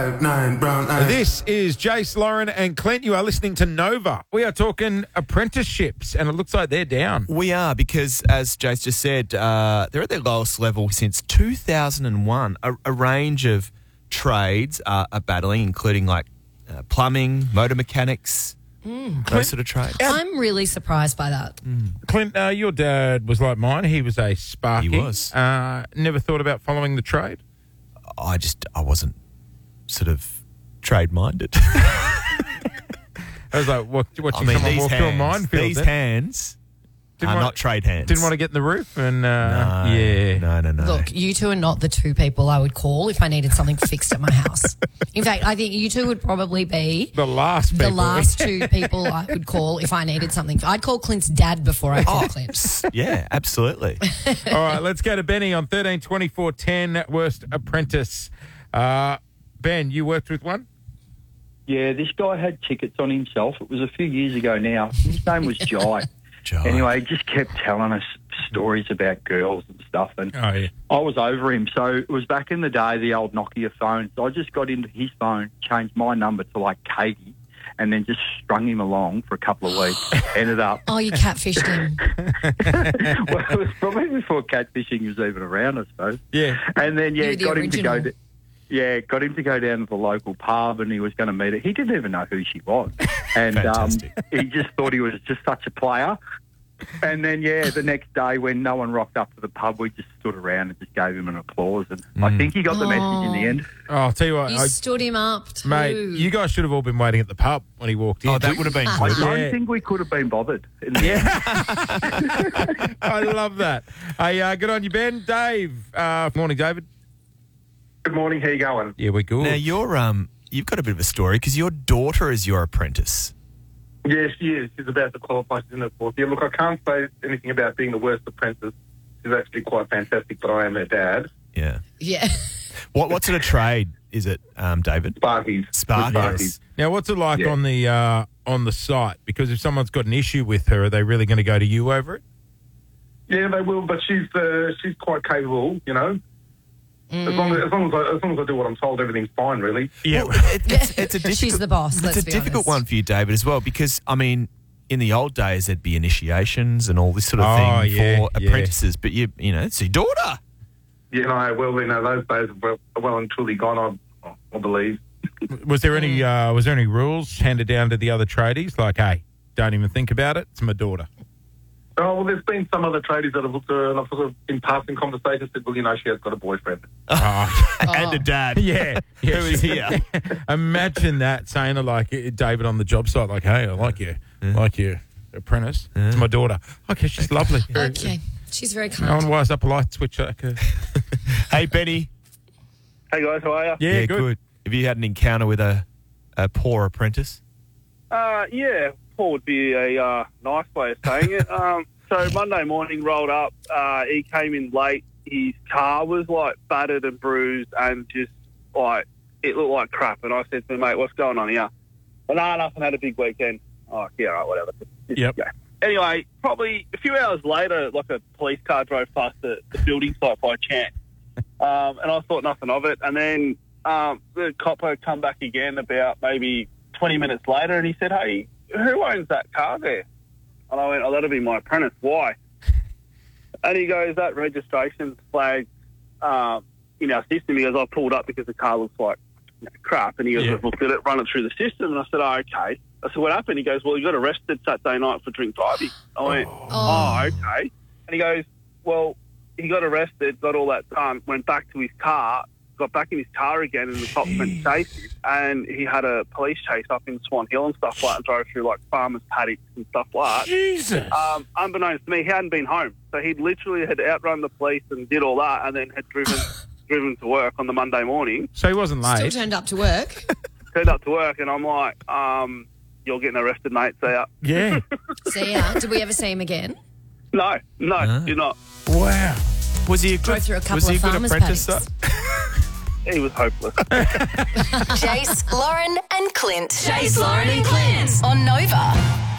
5'9", brown eyes. This is Jace, Lauren and Clint. You are listening to Nova. We are talking apprenticeships, and it looks like they're down. We are, because as Jace just said, they're at their lowest level since 2001. A range of trades are battling, including like plumbing, motor mechanics, those sort of trades. I'm really surprised by that. Clint, your dad was like mine. He was a sparky. He was. Never thought about following the trade? I wasn't sort of trade-minded. I was like, watching someone walk through a minefield. These hands are not trade hands. Didn't want to get in the roof, and No. Look, you two are not the two people I would call if I needed something fixed at my house. In fact, I think you two would probably be the last people. the last two people I would call if I needed something. I'd call Clint's dad before I call Clint. Yeah, absolutely. All right, let's go to Benny on 13 24 10, worst apprentice. Ben, you worked with one? Yeah, this guy had tickets on himself. It was a few years ago now. His name was Jai. Jai. Anyway, he just kept telling us stories about girls and stuff. And Oh, yeah. I was over him. So it was back in the day, the old Nokia phone. So I just got into his phone, changed my number to like Katie, and then just strung him along for a couple of weeks. Ended up... Oh, you catfished him. Well, it was probably before catfishing was even around, I suppose. Yeah. And then, You were the got him to go... original. got him to go down to the local pub, and he was going to meet her. He didn't even know who she was. And Fantastic. he just thought he was just such a player. And then, the next day when no one rocked up to the pub, we just stood around and just gave him an applause. And I think he got the message in the end. Oh, I'll tell you what, You stood him up too. mate, you guys should have all been waiting at the pub when he walked in. Oh, that would have been I good. don't Yeah. think we could have been bothered. In the end. I love that. Hey, good on you, Ben. Dave. Morning, David. Good morning. How you going? Yeah, we're good. Now, you've got a bit of a story because your daughter is your apprentice. Yes, she is. She's about to qualify. She's in her fourth year. Look, I can't say anything about being the worst apprentice. She's actually quite fantastic, but I am her dad. Yeah. Yeah. What sort of trade is it, David? Sparkies. Sparkies. Now, what's it like Yeah. on the site? Because if someone's got an issue with her, are they really going to go to you over it? Yeah, they will, but she's quite capable, you know. As long as I do what I'm told, everything's fine, really. Yeah. Well, it's a difficult, She's the boss, let's It's a be difficult honest. one for you, David, as well, because, I mean, in the old days, there'd be initiations and all this sort of Oh, thing yeah, for yeah. apprentices, but, it's your daughter. You know, those days are well and truly gone, I believe. Was there any rules handed down to the other tradies? Like, hey, don't even think about it. It's my daughter. Oh, well, there's been some other tradies that have looked at her and I've sort of, in passing conversations, said, well, she has got a boyfriend. And a dad. Yeah. Who is here? Imagine that, saying to like David on the job site, like, hey, I like your apprentice. It's my daughter. Okay, she's lovely. Okay. She's very No one kind. wires up a light switch. Okay. Hey, Benny. Hey, guys, how are you? Yeah, good. Have you had an encounter with a poor apprentice? Yeah, poor would be a nice way of saying it. So Monday morning rolled up. He came in late. His car was like battered and bruised and just like it looked like crap. And I said to him, mate, what's going on here? Well, nothing. Had a big weekend. Oh, yeah, all right, whatever. Just Yep. go. Anyway, probably a few hours later, like a police car drove past the building site by chance. And I thought nothing of it. And then the cop had come back again about maybe 20 minutes later, and he said, hey, who owns that car there? And I went, oh, that'll be my apprentice. Why? And he goes, that registration's flagged in our system. He goes, I pulled up because the car looks like crap. And he goes, I've looked at it, run it through the system. And I said, oh, okay. I said, what happened? He goes, well, he got arrested Saturday night for drink driving. I went, oh, okay. And he goes, well, he got arrested, got all that done, went back to his car, got back in his car again, and the cops went to chase him. And he had a police chase up in Swan Hill and stuff like that, and drove through like farmers' paddocks and stuff like that. Jesus. Unbeknownst to me, he hadn't been home. So he'd literally had outrun the police and did all that, and then had driven to work on the Monday morning. So he wasn't Still late. turned up to work. Turned up to work, and I'm like, you're getting arrested, mate. See ya. Yeah. See ya. Did we ever see him again? No, you're not. Wow. Was he a Drove good, through a couple was he a of good farmers' apprentice, paddocks. though? He was hopeless. Jace, Lauren and Clint. Jace, Lauren and Clint. On Nova.